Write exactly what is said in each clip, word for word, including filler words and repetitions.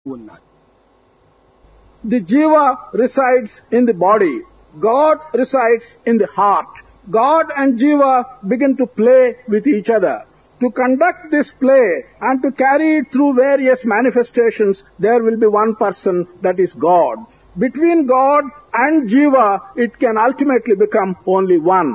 The jiva resides in the body. God resides in the heart. God and jiva begin to play with each other. To conduct this play and to carry it through various manifestations, there will be one person, that is God. Between God and jiva, it can ultimately become only one.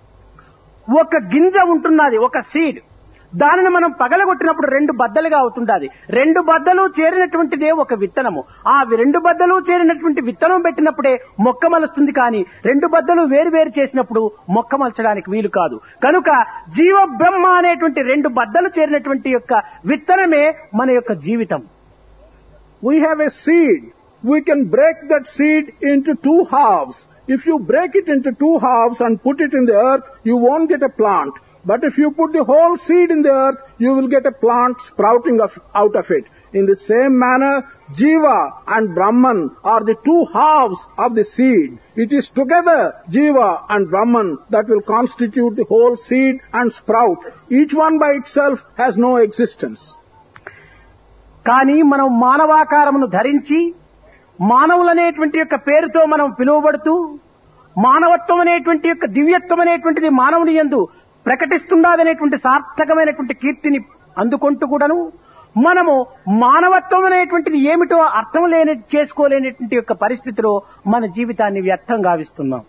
ఒక గింజ ఉంటున్నది, ఒక seed. దానిని మనం పగలగొట్టినప్పుడు రెండు బద్దలుగా అవుతుండాలి. రెండు బద్దలు చేరినటువంటిదే ఒక విత్తనము. ఆ రెండు బద్దలు చేరినటువంటి విత్తనం పెట్టినప్పుడే మొక్క మలుస్తుంది. కానీ రెండు బద్దలు వేరు వేరు చేసినప్పుడు మొక్క మలచడానికి వీలు కాదు. కనుక జీవ బ్రహ్మ అనేటువంటి రెండు బద్దలు చేరినటువంటి యొక్క విత్తనమే మన యొక్క జీవితం. We have a seed. We can break that seed into two halves. If you break it into two halves and put it in the earth, you won't get a plant. But if you put the whole seed in the earth, you will get a plant sprouting of, out of it. In the same manner, Jiva and Brahman are the two halves of the seed. It is together, Jiva and Brahman, that will constitute the whole seed and sprout. Each one by itself has no existence. కానీ మనం మానవాకారమును ధరించి మానవులనేటువంటి యొక్క పేరుతో మనం పిలువబడుతూ మానవత్వం అనేటువంటి యొక్క దివ్యత్వం అనేటువంటిది మానవుని యందు ప్రకటిస్తుండదనేటువంటి సార్థకమైనటువంటి కీర్తిని అందుకుంటూ కూడాను మనము మానవత్వం అనేటువంటిది ఏమిటో అర్థం లేని చేసుకోలేనటువంటి యొక్క పరిస్థితిలో మన జీవితాన్ని వ్యర్థం గావిస్తున్నాం.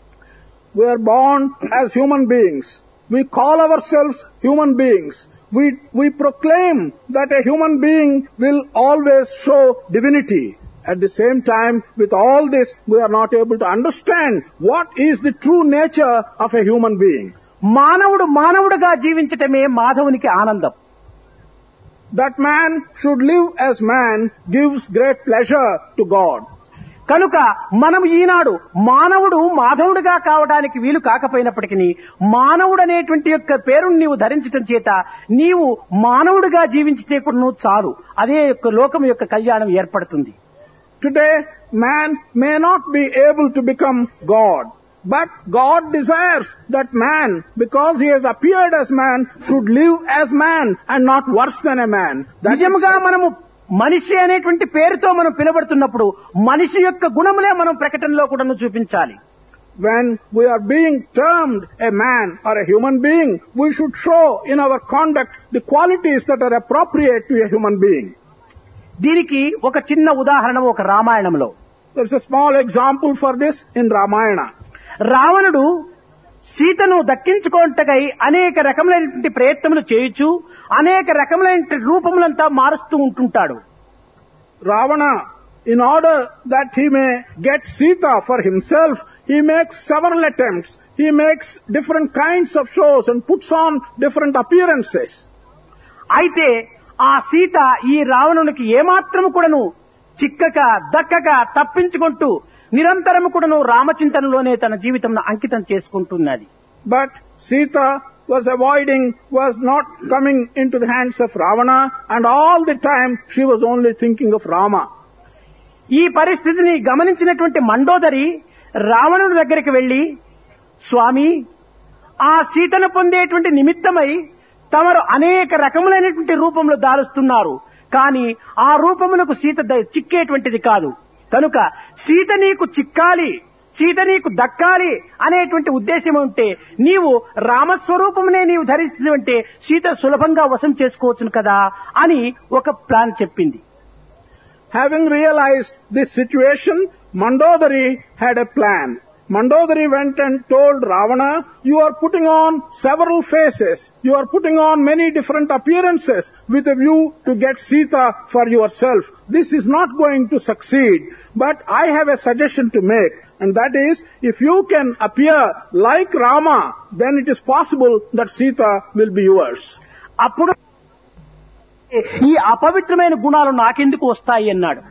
We are born as human beings. We call ourselves human beings. We, we proclaim that a human being will always show divinity. At the same time, with all this, we are not able to understand what is the true nature of a human being. మానవుడు మానవుడుగా జీవించటమే మాధవునికి ఆనందం. That man should live as man gives great pleasure to God. కనుక మనం ఈనాడు మానవుడు మాధవుడుగా కావడానికి వీలు కాకపోయినప్పటికీ మానవుడు అనేటువంటి యొక్క పేరును నీవు ధరించటం చేత నీవు మానవుడిగా జీవించితే కూడా నువ్వు చాలు. అదే యొక్క లోకం యొక్క కళ్యాణం ఏర్పడుతుంది. Today, man may not be able to become God. But God desires that man, because he has appeared as man, should live as man and not worse than a man. నిజముగా మనము మనిషి అనేటువంటి పేరుతో మనం పిలువబడుతున్నప్పుడు మనిషి యొక్క గుణములే మనం ప్రకటనలో కూడా చూపించాలి. When we are being termed a man or a human being, we should show in our conduct the qualities that are appropriate to a human being. దీనికి ఒక చిన్న ఉదాహరణ ఒక రామాయణంలో. There is a small example for this in Ramayana. రావణుడు సీతను దక్కించుకోవటకై అనేక రకములైనటువంటి ప్రయత్నములు చేయొచ్చు, అనేక రకములైన రూపములంతా మారుస్తూ ఉంటుంటాడు. Ravana, in order that he may get Sita for himself, he makes several attempts. He makes different kinds of shows and puts on different appearances. అయితే ఆ సీత ఈ రావణునికి ఏమాత్రము కూడాను చిక్కక దక్కక తప్పించుకుంటూ నిరంతరము కూడాను రామచింతనలోనే తన జీవితం అంకితం చేసుకుంటున్నది. But Sita was avoiding, was not coming into the hands of Ravana, and all the time she was only thinking of Rama. ఈ పరిస్థితిని గమనించినటువంటి మండోదరి రావణుడి దగ్గరికి వెళ్లి, స్వామి, ఆ సీతను పొందేటువంటి నిమిత్తమై తమరు అనేక రకములైనటువంటి రూపంలో దారుస్తున్నారు. కానీ ఆ రూపములకు సీత చిక్కేటువంటిది కాదు. కనుక సీత నీకు చిక్కాలి, సీత నీకు దక్కాలి అనేటువంటి ఉద్దేశం ఉంటే నీవు రామస్వరూపమునే నీవు ధరిస్తుంటే సీత సులభంగా వశం చేసుకోవచ్చును కదా అని ఒక ప్లాన్ చెప్పింది. Having realized this situation, Mandodari had a plan. Mandodari went and told Ravana, you are putting on several faces, you are putting on many different appearances with a view to get Sita for yourself. This is not going to succeed, but I have a suggestion to make, and that is, if you can appear like Rama, then it is possible that Sita will be yours. అప్పుడు ఈ అపవిత్రమైన గుణాలు నాకెందుకు వస్తాయి అన్నాడు.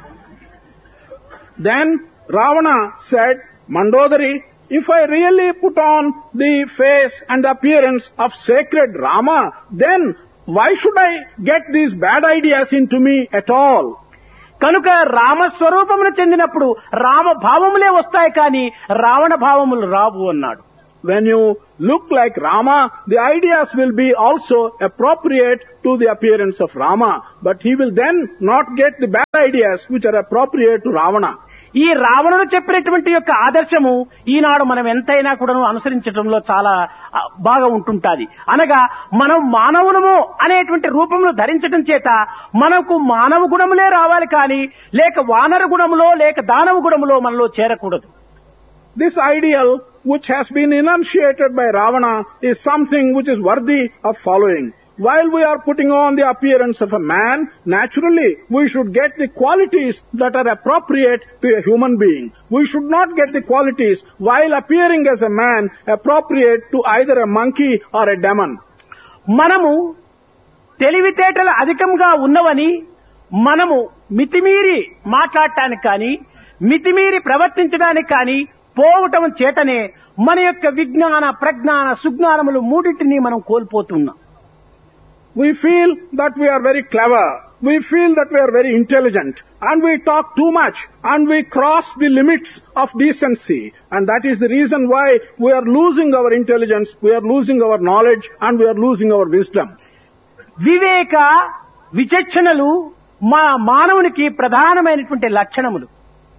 Then Ravana said, Mandodari, if I really put on the face and appearance of sacred Rama, then why should I get these bad ideas into me at all? కనుక రామస్వరూపమును చెందినప్పుడు రామ భావములే వస్తాయి కానీ రావణ భావములు రావు అన్నాడు. When you look like Rama, the ideas will be also appropriate to the appearance of Rama, but he will then not get the bad ideas which are appropriate to Ravana. ఈ రావణుడు చెప్పినటువంటి యొక్క ఆదర్శము ఈనాడు మనం ఎంతైనా కూడా అనుసరించడంలో చాలా ఆ, బాగా ఉంటుంటాది. అనగా మనం మానవులము అనేటువంటి రూపంలో ధరించడం చేత మనకు మానవ గుణములే రావాలి కానీ లేక వానర గుణములో లేక దానవ గుణములో మనలో చేరకూడదు. This ideal which has been enunciated by Ravana is something which is worthy of following. While we are putting on the appearance of a man, naturally we should get the qualities that are appropriate to a human being. We should not get the qualities while appearing as a man appropriate to either a monkey or a demon. మనము తెలివితేటలు అధికంగా ఉన్నవని మనము మితిమీరి మాట్లాడటానికి కానీ మితిమీరి ప్రవర్తించడానికి కానీ పోవటం చేతనే మన యొక్క విజ్ఞాన ప్రజ్ఞాన సుజ్ఞానములు మూడింటిని మనం కోల్పోతున్నాం. We feel that we are very clever. We feel that we are very intelligent. And we talk too much. And we cross the limits of decency. And that is the reason why we are losing our intelligence, we are losing our knowledge, and we are losing our wisdom. వివేక విచక్షణలు మా మానవునికి ప్రధానమైనటువంటి లక్షణములు.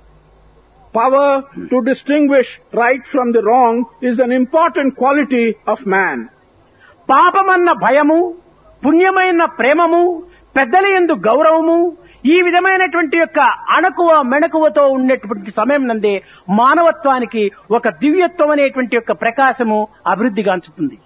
Power to distinguish right from the wrong is an important quality of man. పాపమన్న భయము, పుణ్యమైన ప్రేమము, పెద్దల యందు గౌరవము, ఈ విధమైనటువంటి యొక్క అణకువ మెణకువతో ఉండేటువంటి సమయం నందే మానవత్వానికి ఒక దివ్యత్వం అనేటువంటి యొక్క ప్రకాశము అభివృద్ధిగాంచుతుంది.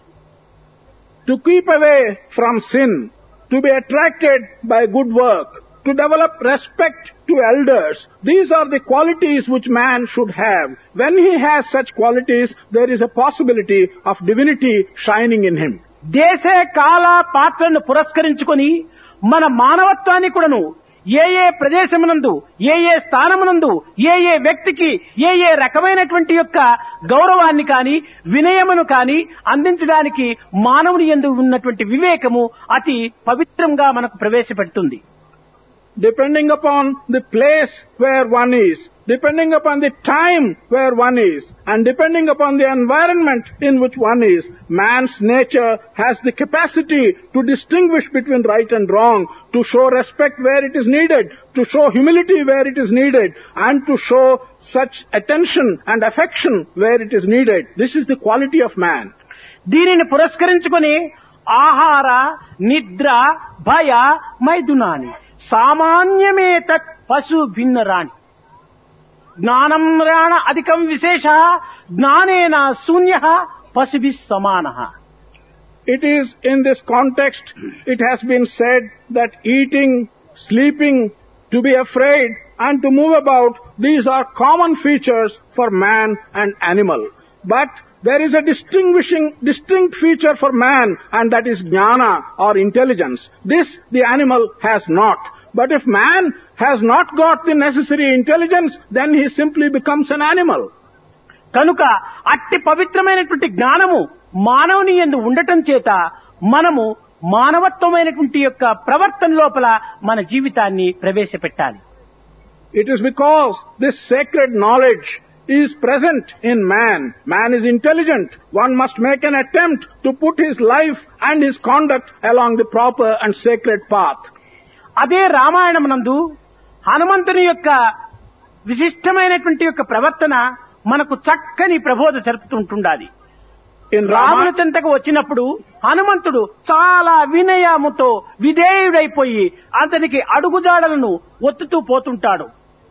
To keep away from sin, to be attracted by good work, to develop respect to elders, these are the qualities which man should have. When he has such qualities, there is a possibility of divinity shining in him. దేశ కాల పాత్రను పురస్కరించుకొని మన మానవత్వాన్ని కూడాను ఏ ఏ ప్రదేశమునందు ఏ ఏ స్థానమునందు ఏ ఏ వ్యక్తికి ఏ ఏ రకమైనటువంటి యొక్క గౌరవాన్ని కాని వినయమును కాని అందించడానికి మానవుని యందు ఉన్నటువంటి వివేకము అతి పవిత్రంగా మనకు ప్రవేశపెడుతుంది. Depending upon the place where one is, depending upon the time where one is, and depending upon the environment in which one is, man's nature has the capacity to distinguish between right and wrong, to show respect where it is needed, to show humility where it is needed, and to show such attention and affection where it is needed. This is the quality of man. దీనిని పురస్కరించుకొని ఆహార నిద్ర భయ మైథునాని సామాన్యమే తత్ పశు భిన్నరాణి జ్ఞానం రాణ అధికం విశేష జ్ఞానేన శూన్య పశుభిః సమానః. It is in this context, it has been said that eating, sleeping, to be afraid, and to move about, these are common features for man and animal. But there is a distinguishing, distinct feature for man, and that is jnana or intelligence. This the animal has not. But if man has not got the necessary intelligence, then he simply becomes an animal. కనుక అట్టి పవిత్రమైనటువంటి జ్ఞానము మానవుని యందు ఉండటం చేత మనము మానవత్వమైనటువంటి యొక్క ప్రవర్తన లోపల మన జీవితాన్ని ప్రవేశపెట్టాలి. It is because this sacred knowledge is present in man. Man is intelligent. One must make an attempt to put his life and his conduct along the proper and sacred path. అదే రామాయణమునందు హనుమంతుని యొక్క విశిష్టమైనటువంటి యొక్క ప్రవర్తన మనకు చక్కని ప్రబోధ జరుపుతుంటుండాలి. రాముని చెంతకు వచ్చినప్పుడు హనుమంతుడు చాలా వినయముతో విధేయుడైపోయి అతనికి అడుగుజాడలను ఒత్తుతూ పోతుంటాడు.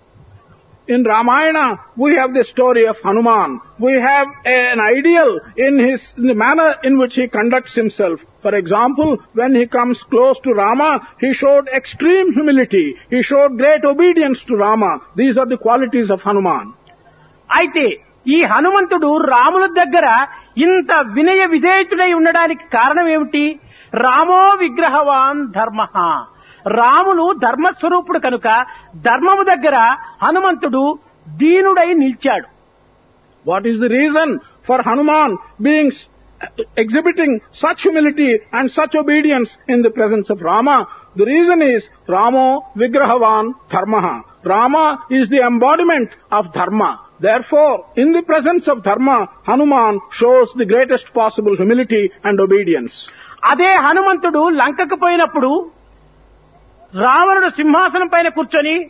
In Ramayana, we have the story of Hanuman. We have an ideal in his in the manner in which he conducts himself. For example, when he comes close to Rama, he showed extreme humility. He showed great obedience to Rama. These are the qualities of Hanuman. అయితే ఈ హనుమంతుడు రాముల దగ్గర ఇంత వినయ విధేయుడై ఉండడానికి కారణం ఏమిటి? రామో విగ్రహవాన్ ధర్మః. రాములు ధర్మస్వరూపుడు కనుక ధర్మము దగ్గర హనుమంతుడు దీనుడై నిలిచాడు. What is the reason for Hanuman being exhibiting such humility and such obedience in the presence of Rama? The reason is Ramo Vigrahavan Dharmaha. Rama is the embodiment of Dharma. Therefore, in the presence of dharma, Hanuman shows the greatest possible humility and obedience. అదే హనుమంతుడు లంకకు పోయినప్పుడు రావణుడు సింహాసనం పైన కూర్చొని